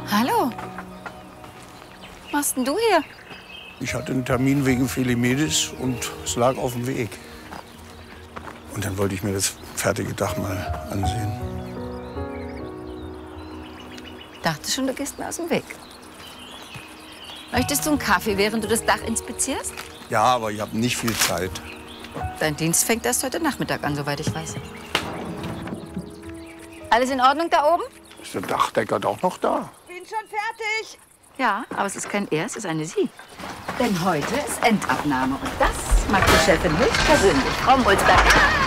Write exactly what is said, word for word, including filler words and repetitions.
Hallo. Was machst denn du hier? Ich hatte einen Termin wegen Philomedis und es lag auf dem Weg. Und dann wollte ich mir das fertige Dach mal ansehen. Dachte schon, du gehst mir aus dem Weg. Möchtest du einen Kaffee, während du das Dach inspizierst? Ja, aber ich habe nicht viel Zeit. Dein Dienst fängt erst heute Nachmittag an, soweit ich weiß. Alles in Ordnung da oben? Ist der Dachdecker doch noch da? Bin schon fertig. Ja, aber es ist kein Er, es ist eine Sie. Denn heute ist Endabnahme und das mag die Chefin höchstpersönlich, Frau Mulzberg.